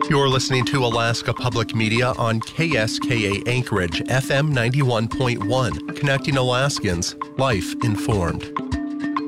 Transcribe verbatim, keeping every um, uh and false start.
You're listening to Alaska Public Media on K S K A Anchorage, F M ninety-one point one, connecting Alaskans, life informed.